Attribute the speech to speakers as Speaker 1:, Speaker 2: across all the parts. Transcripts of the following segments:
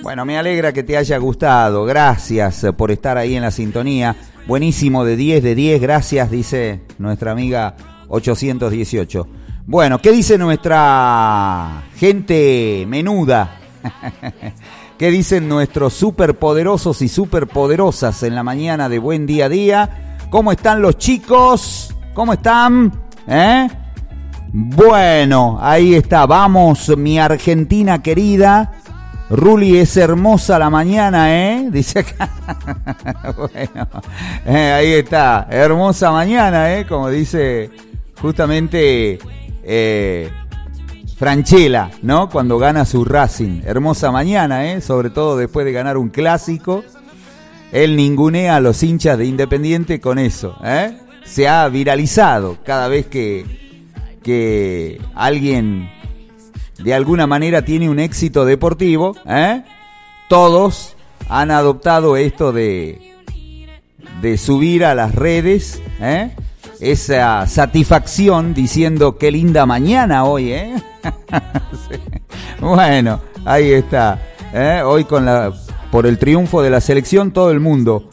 Speaker 1: Bueno, me alegra que te haya gustado. Gracias por estar ahí en la sintonía. Buenísimo, de 10, gracias, dice nuestra amiga 818. Bueno, ¿qué dice nuestra gente menuda? ¿Qué dicen nuestros superpoderosos y superpoderosas en la mañana de Buen Día a Día? ¿Cómo están los chicos? ¿Cómo están? Bueno, ahí está. Vamos, mi Argentina querida. Ruli, es hermosa la mañana, dice acá. Bueno, ahí está. Hermosa mañana, como dice justamente Franchella, ¿no? Cuando gana su Racing. Hermosa mañana, sobre todo después de ganar un clásico. Él ningunea a los hinchas de Independiente con eso, Se ha viralizado cada vez que alguien de alguna manera tiene un éxito deportivo, todos han adoptado esto de subir a las redes, esa satisfacción diciendo qué linda mañana hoy, Sí. Bueno, ahí está, hoy por el triunfo de la selección todo el mundo,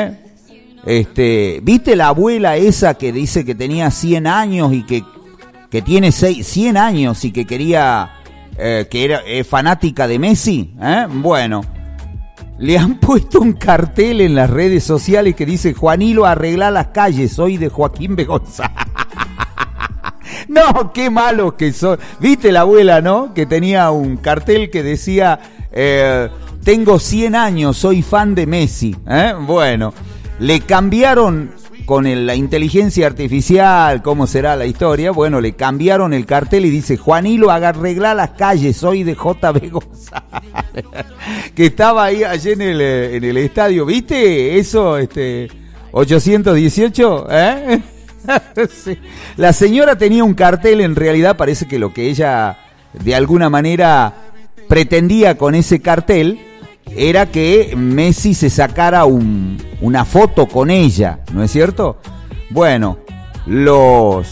Speaker 1: ¿viste la abuela esa que dice que tenía 100 años y que tiene 100 años y que quería, que era fanática de Messi? Bueno, le han puesto un cartel en las redes sociales que dice: Juanilo, arregla las calles, soy de Joaquín B. González. No, qué malos que son. ¿Viste la abuela, no? Que tenía un cartel que decía, tengo 100 años, soy fan de Messi. Bueno, le cambiaron con la inteligencia artificial, ¿cómo será la historia? Bueno, le cambiaron el cartel y dice: Juanilo, arregla las calles, soy de JB González. Que estaba ahí ayer en el estadio, ¿viste? Eso, 818, Sí. La señora tenía un cartel, en realidad parece que lo que ella de alguna manera pretendía con ese cartel era que Messi se sacara una foto con ella, ¿no es cierto? Bueno, los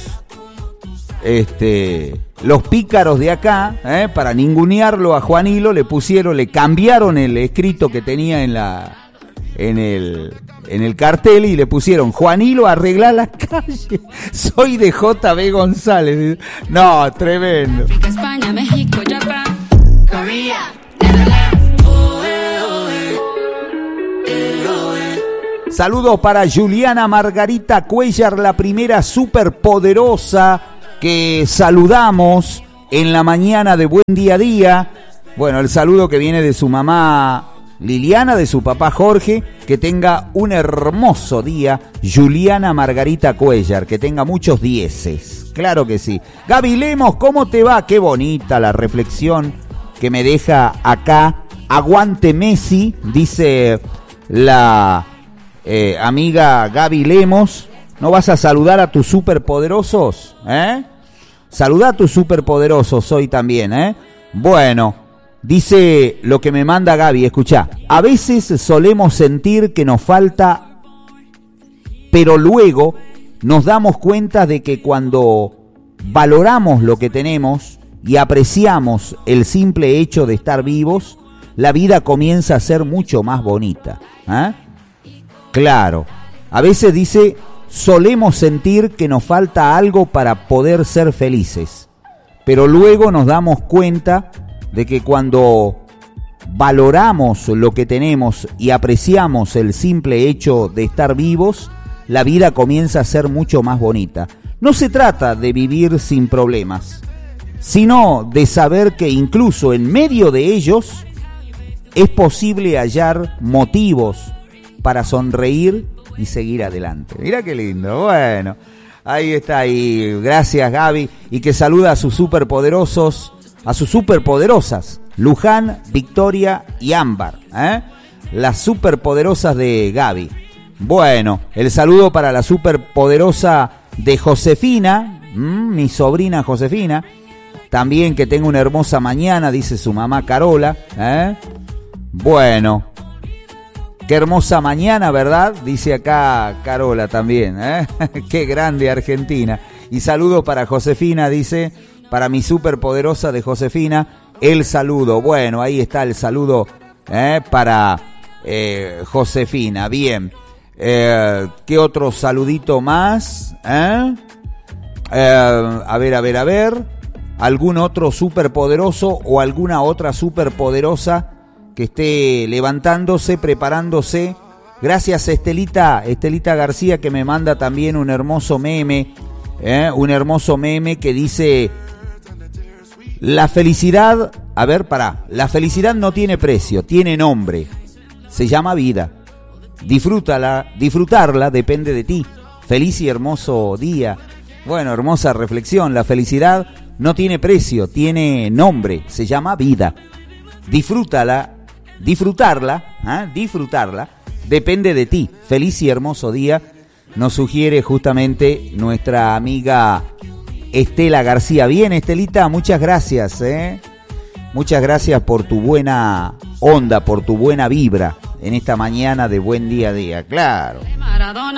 Speaker 1: pícaros de acá, para ningunearlo a Juanilo, le cambiaron el escrito que tenía en el cartel y le pusieron: Juanilo, arregla las calles, soy de JB González. No, tremendo. España, México, Japón, Corea, saludos para Juliana Margarita Cuellar, la primera superpoderosa que saludamos en la mañana de Buen Día a Día. Bueno, el saludo que viene de su mamá Liliana, de su papá Jorge. Que tenga un hermoso día, Juliana Margarita Cuellar, que tenga muchos dieces, claro que sí. Gaby Lemos, ¿cómo te va? Qué bonita la reflexión que me deja acá. Aguante Messi, dice la amiga Gaby Lemos. ¿No vas a saludar a tus superpoderosos? Saludá a tus superpoderosos hoy también, Bueno, dice lo que me manda Gaby, escuchá. A veces solemos sentir que nos falta, pero luego nos damos cuenta de que cuando valoramos lo que tenemos y apreciamos el simple hecho de estar vivos, la vida comienza a ser mucho más bonita. Claro, a veces dice, solemos sentir que nos falta algo para poder ser felices, pero luego nos damos cuenta de que cuando valoramos lo que tenemos y apreciamos el simple hecho de estar vivos, la vida comienza a ser mucho más bonita. No se trata de vivir sin problemas, sino de saber que incluso en medio de ellos es posible hallar motivos para sonreír y seguir adelante. Mira qué lindo. Bueno, ahí está. Y gracias, Gaby. Y que saluda a sus superpoderosos, a sus superpoderosas, Luján, Victoria y Ámbar, las superpoderosas de Gaby. Bueno, el saludo para la superpoderosa de Josefina, mi sobrina Josefina. También que tenga una hermosa mañana, dice su mamá Carola. Bueno, qué hermosa mañana, ¿verdad? Dice acá Carola también. Qué grande Argentina. Y saludo para Josefina, dice, para mi superpoderosa de Josefina, el saludo. Bueno, ahí está el saludo para Josefina. Bien. ¿Qué otro saludito más? A ver. ¿Algún otro superpoderoso o alguna otra superpoderosa que esté levantándose, preparándose? Gracias Estelita García, que me manda también un hermoso meme, que dice: la felicidad, la felicidad no tiene precio, tiene nombre, se llama vida. Disfrutarla depende de ti. Feliz y hermoso día. Bueno, hermosa reflexión. La felicidad no tiene precio, tiene nombre, se llama vida. Disfrutarla depende de ti. Feliz y hermoso día, nos sugiere justamente nuestra amiga Estela García. Bien, Estelita, muchas gracias, Muchas gracias por tu buena onda, por tu buena vibra en esta mañana de buen día a día. Claro.